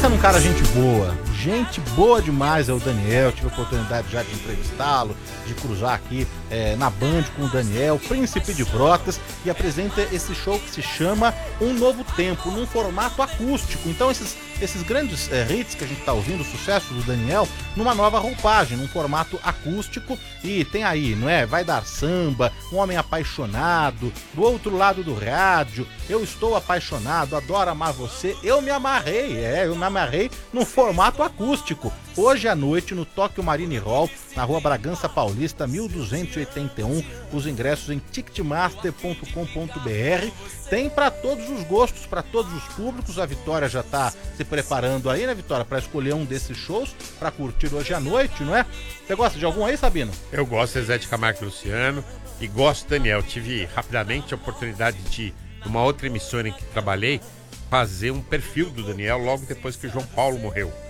Pensa num cara gente boa demais é o Daniel. Tive a oportunidade já de entrevistá-lo, de cruzar aqui na Band com o Daniel, Príncipe de Brotas, e apresenta esse show que se chama Um Novo Tempo, num formato acústico. Então esses grandes hits que a gente tá ouvindo, o sucesso do Daniel, numa nova roupagem, num formato acústico. E tem aí, não é? Vai Dar Samba, Um Homem Apaixonado, Do Outro Lado do Rádio, Eu Estou Apaixonado, Adoro Amar Você, Eu Me Amarrei num formato acústico. Hoje à noite no Tóquio Marine Hall, na Rua Bragança Paulista, 1281, os ingressos em ticketmaster.com.br. Tem para todos os gostos, para todos os públicos. A Vitória já tá se preparando aí, né, Vitória, para escolher um desses shows para curtir hoje à noite, não é? Você gosta de algum aí, Sabino? Eu gosto de Zé de Camargo e Luciano e gosto do Daniel. Tive rapidamente a oportunidade de, numa outra emissora em que trabalhei, fazer um perfil do Daniel logo depois que o João Paulo morreu.